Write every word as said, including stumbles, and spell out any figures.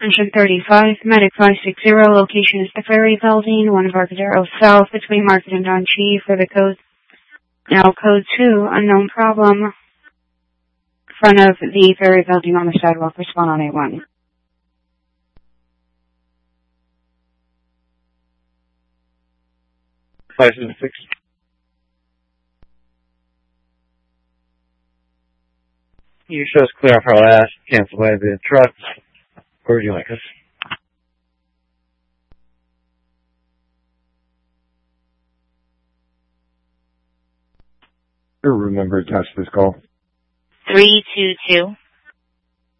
Engine thirty-five, Medic five sixty, location is the Ferry Building, one Embarcadero South, between Market and Don Chi for the code. Now code two, unknown problem, front of the Ferry Building on the sidewalk, respond on A one. five seven six. You show us clear off our last, cancel away the trucks. Where would you like us? Your room number attached to this call. three two two.